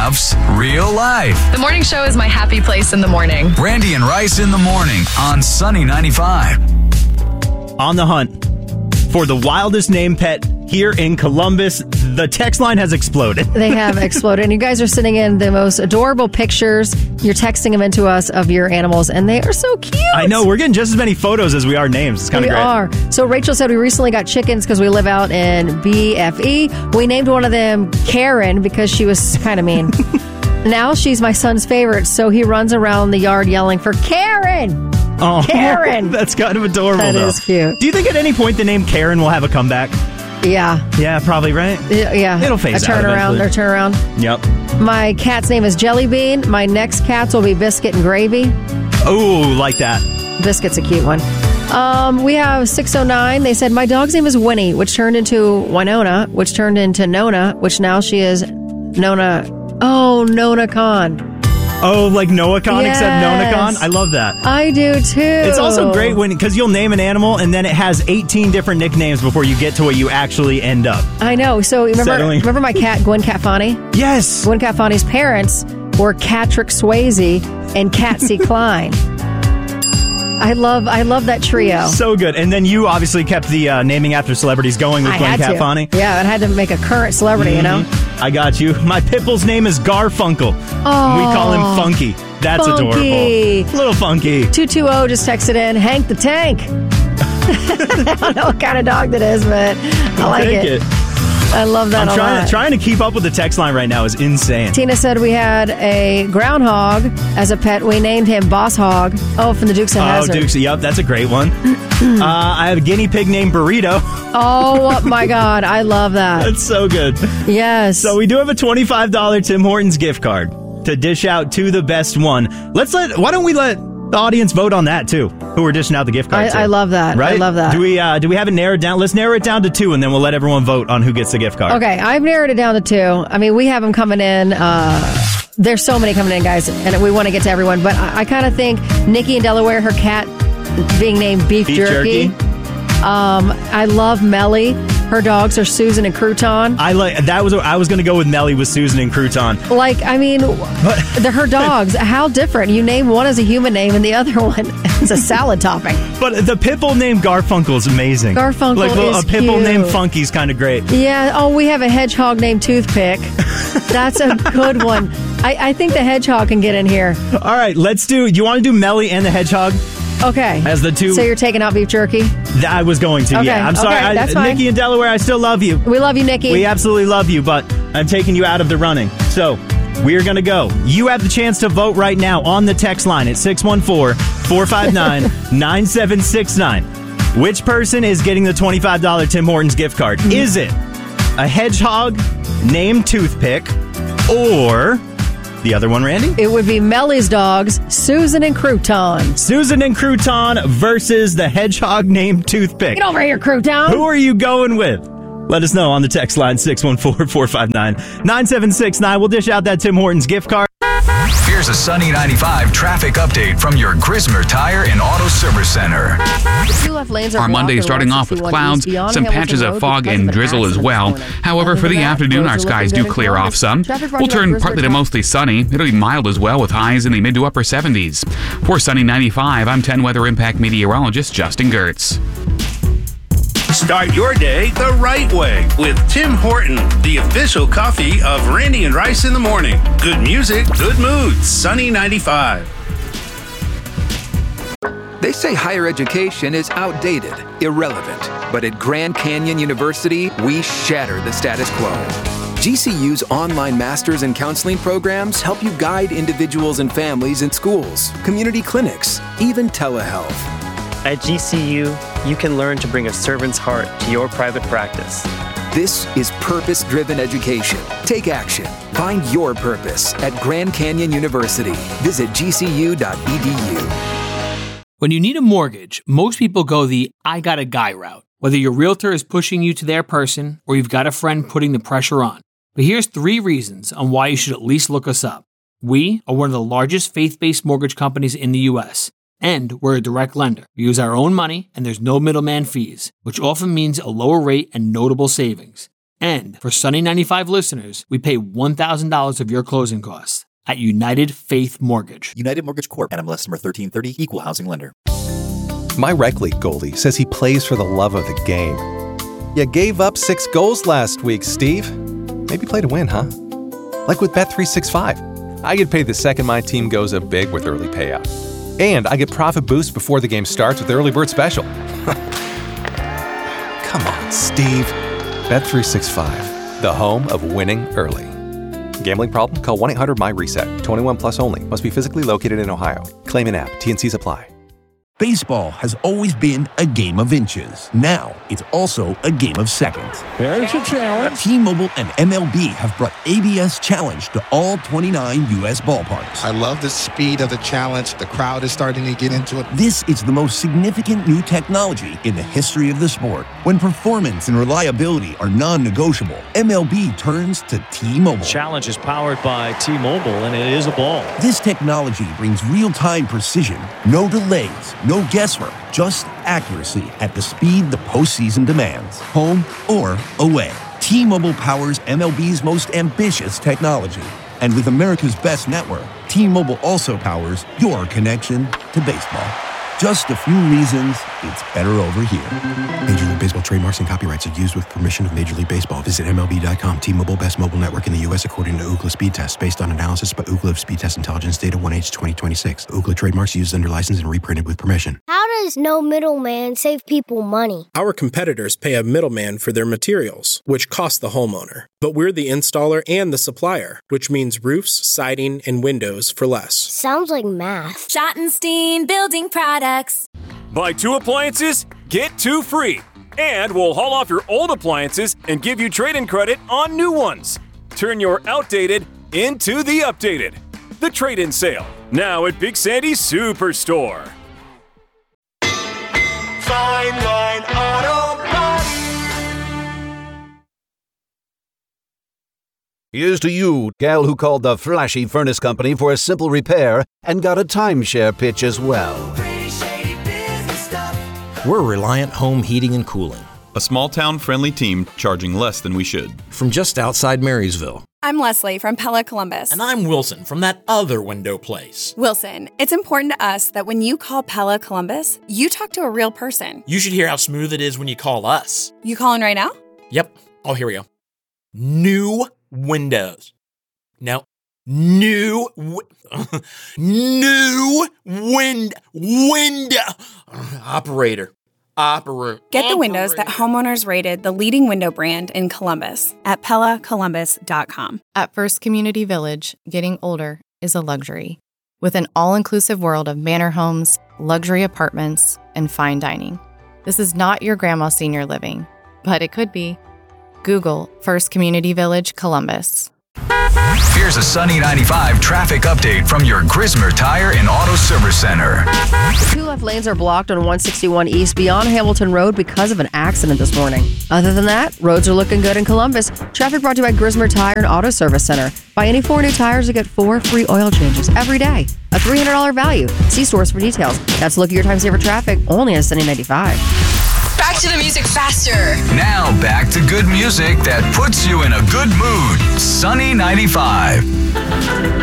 laughs, real life. The morning show is my happy place in the morning. Randy and Rice in the morning on Sunny 95. On the hunt for the wildest named pet here in Columbus. The text line has exploded. They have exploded. And you guys are sending in the most adorable pictures. You're texting them into us of your animals, and they are so cute. I know. We're getting just as many photos as we are names. It's kind of great. We are. So Rachel said we recently got chickens because we live out in BFE. We named one of them Karen because she was kind of mean. Now she's my son's favorite, so he runs around the yard yelling for Karen. Oh, Karen. That's kind of adorable, That though. is cute. Do you think at any point the name Karen will have a comeback? Yeah. Yeah, probably, right? Yeah. It'll phase a out turnaround. eventually. Or turnaround. Yep. My cat's name is Jelly Bean. My next cats will be Biscuit and Gravy. Oh, like that. Biscuit's a cute one. We have 609. They said, my dog's name is Winnie, which turned into Winona, which turned into Nona, which now she is Nona. Oh, Nona Khan. Oh, like Noah Khan, Yes. except Nona Khan? I love that. I do too. It's also great because you'll name an animal and then it has 18 different nicknames before you get to what you actually end up. I know. So remember my cat, Gwen Catfani? Yes. Gwen Catfani's parents were Catrick Swayze and Catsy Klein. I love that trio. So good. And then you obviously kept the naming after celebrities going with Gwen Catfani. Yeah, I had to make a current celebrity, you know? I got you. My pitbull's name is Garfunkel. Oh, we call him Funky. That's Funky. adorable. Little Funky. 220 just texted in, Hank the Tank. I don't know what kind of dog that is, but I like it. I love that a lot. Trying to keep up with the text line right now is insane. Tina said we had a groundhog as a pet. We named him Boss Hog. Oh, from the Dukes of Hazzard. Oh, Dukes. Yep, that's a great one. I have a guinea pig named Burrito. Oh, my God. I love that. That's so good. Yes. So we do have a $25 Tim Hortons gift card to dish out to the best one. Why don't we let the audience vote on that too? Who we're dishing out the gift card to. I love that. Right? I love that. Do we have it narrowed down? Let's narrow it down to 2 and then we'll let everyone vote on who gets the gift card. Okay, I've narrowed it down to 2. I mean, we have them coming in. There's so many coming in, guys, and we want to get to everyone. But I kind of think Nikki in Delaware, her cat being named Beef Jerky. I love Melly. Her dogs are Susan and Crouton. I was going to go with Melly with Susan and Crouton. Like, I mean, they're her dogs. How different? You name one as a human name and the other one is a salad topping. But the pitbull named Garfunkel is amazing. Garfunkel is a pitbull cute. named Funky is kind of great. Yeah. Oh, we have a hedgehog named Toothpick. That's a good one. I think the hedgehog can get in here. All right, let's do. You want to do Melly and the hedgehog? Okay. As the 2. So you're taking out Beef Jerky? I was going to, okay. yeah. I'm sorry. Okay, that's fine. Nikki in Delaware, I still love you. We love you, Nikki. We absolutely love you, but I'm taking you out of the running. So we're going to go. You have the chance to vote right now on the text line at 614-459-9769. Which person is getting the $25 Tim Hortons gift card? Is it a hedgehog named Toothpick or the other one, Randy? It would be Melly's dogs, Susan and Crouton. Susan and Crouton versus the hedgehog named Toothpick. Get over here, Crouton. Who are you going with? Let us know on the text line 614-459-9769. We'll dish out that Tim Hortons gift card. Here's a Sunny 95 traffic update from your Grismer Tire and Auto Service Center. Our Monday is starting off with clouds, some patches of fog and drizzle as well. However, for the afternoon, our skies do clear off some. We'll turn partly to mostly sunny. It'll be mild as well with highs in the mid to upper 70s. For Sunny 95, I'm 10 Weather Impact meteorologist Justin Gertz. Start your day the right way with Tim Horton, the official coffee of Randy and Rice in the morning. Good music, good moods. Sunny 95. They say higher education is outdated, irrelevant. But at Grand Canyon University, we shatter the status quo. GCU's online master's and counseling programs help you guide individuals and families in schools, community clinics, even telehealth. At GCU, you can learn to bring a servant's heart to your private practice. This is purpose-driven education. Take action. Find your purpose at Grand Canyon University. Visit gcu.edu. When you need a mortgage, most people go the I got a guy route. Whether your realtor is pushing you to their person or you've got a friend putting the pressure on. But here's 3 reasons on why you should at least look us up. We are one of the largest faith-based mortgage companies in the U.S., and we're a direct lender. We use our own money, and there's no middleman fees, which often means a lower rate and notable savings. And for Sunny 95 listeners, we pay $1,000 of your closing costs at United Faith Mortgage. United Mortgage Corp. NMLS number 1330. Equal housing lender. My rec league goalie says he plays for the love of the game. You gave up 6 goals last week, Steve. Maybe play to win, huh? Like with Bet365. I get paid the second my team goes up big with early payout. And I get profit boost before the game starts with the early bird special. Come on, Steve. Bet365, the home of winning early. Gambling problem? Call 1-800-MY-RESET. 21 plus only. Must be physically located in Ohio. Claim an app. T&Cs apply. Baseball has always been a game of inches. Now, it's also a game of seconds. There's a challenge. T-Mobile and MLB have brought ABS Challenge to all 29 U.S. ballparks. I love the speed of the challenge. The crowd is starting to get into it. This is the most significant new technology in the history of the sport. When performance and reliability are non-negotiable, MLB turns to T-Mobile. Challenge is powered by T-Mobile, and it is a ball. This technology brings real-time precision, no delays, no guesswork, just accuracy at the speed the postseason demands. Home or away, T-Mobile powers MLB's most ambitious technology. And with America's best network, T-Mobile also powers your connection to baseball. Just a few reasons it's better over here. Major League Baseball trademarks and copyrights are used with permission of Major League Baseball. Visit MLB.com. T-Mobile, best mobile network in the U.S. according to Ookla Speed Test. Based on analysis by Ookla Speed Test Intelligence Data 1H 2026. Ookla trademarks used under license and reprinted with permission. How does no middleman save people money? Our competitors pay a middleman for their materials, which cost the homeowner. But we're the installer and the supplier, which means roofs, siding, and windows for less. Sounds like math. Schottenstein Building Products. Buy 2 appliances, get 2 free. And we'll haul off your old appliances and give you trade-in credit on new ones. Turn your outdated into the updated. The trade-in sale, now at Big Sandy's Superstore. Fine Line Auto Body. Here's to you, gal who called the flashy furnace company for a simple repair and got a timeshare pitch as well. We're Reliant Home Heating and Cooling. A small-town friendly team charging less than we should. From just outside Marysville. I'm Leslie from Pella Columbus. And I'm Wilson from that other window place. Wilson, it's important to us that when you call Pella Columbus, you talk to a real person. You should hear how smooth it is when you call us. You calling right now? Yep. Oh, here we go. New windows. No. New window. Operator. Get the windows that homeowners rated the leading window brand in Columbus at PellaColumbus.com. At First Community Village, getting older is a luxury. With an all-inclusive world of manor homes, luxury apartments, and fine dining. This is not your grandma's senior living, but it could be. Google First Community Village, Columbus. Here's a Sunny 95 traffic update from your Grismer Tire and Auto Service Center. The 2 left lanes are blocked on 161 East beyond Hamilton Road because of an accident this morning. Other than that, roads are looking good in Columbus. Traffic brought to you by Grismer Tire and Auto Service Center. Buy any 4 new tires to get 4 free oil changes every day. A $300 value. See stores for details. That's Look at Your Time Saver traffic only on Sunny 95. Back to the music faster. Now back to good music that puts you in a good mood. Sunny 95.